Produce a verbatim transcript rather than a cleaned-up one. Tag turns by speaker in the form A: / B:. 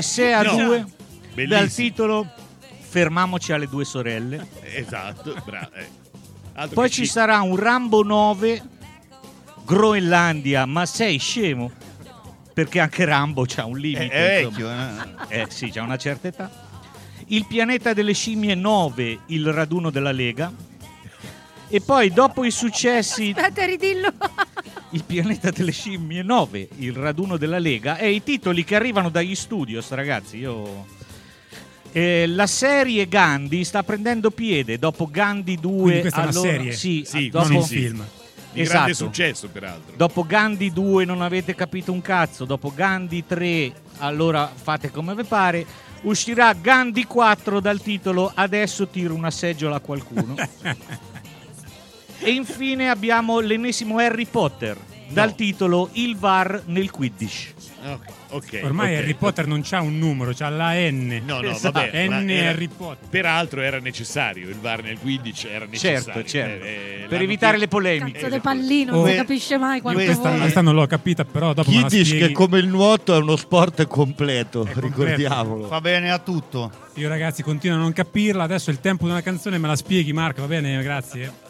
A: sei a
B: No.
A: due
B: Bellissimo.
A: dal titolo Fermiamoci alle due sorelle.
B: Esatto, bravo. eh. Altro
A: Poi
B: che
A: ci
B: ci-
A: sarà un Rambo nove Groenlandia, ma sei scemo? Perché anche Rambo c'ha un
C: È,
A: limite.
C: è
A: insomma.
C: vecchio, eh?
A: Eh sì, c'ha una certa età. Il pianeta delle scimmie nove, il raduno della Lega. E poi dopo i successi
D: Aspetta, ridillo.
A: il pianeta delle scimmie nove, il raduno della Lega, e i titoli che arrivano dagli studios, ragazzi, io... Eh, la serie Gandhi sta prendendo piede dopo Gandhi due.
E: Quindi questa è una
A: allora-
E: serie?
A: Sì,
B: Sì,
A: dopo,
E: non un
B: sì.
E: film.
B: Di
A: Esatto.
B: grande successo, peraltro.
A: Dopo Gandhi due non avete capito un cazzo, dopo Gandhi tre allora fate come vi pare. Uscirà Gandhi quattro dal titolo Adesso tiro una seggiola a qualcuno. E infine abbiamo l'ennesimo Harry Potter dal
B: No.
A: titolo Il V A R nel Quidditch.
B: Ok, ok,
E: Ormai
B: ok.
E: Harry Potter non c'ha un numero, c'ha la N.
B: No, no,
A: Esatto.
B: vabbè. ma
E: N
B: era-
E: Harry Potter.
B: Peraltro era necessario, il V A R nel quindici era necessario.
A: Certo, certo.
B: Eh, eh,
A: Per
B: l'hanno
A: evitare
B: chi-
A: le polemiche.
D: Cazzo di pallino, non
E: Oh.
D: si capisce mai quanto
E: Io questa,
D: vuole.
E: questa non l'ho capita, però dopo me la
C: Kiddish,
E: spieghi.
C: che come il nuoto è uno sport completo,
E: completo.
C: ricordiamolo.
F: Fa bene a tutto.
E: Io ragazzi continuo a non capirla, adesso è il tempo di una canzone, me la spieghi Marco, va bene? Grazie.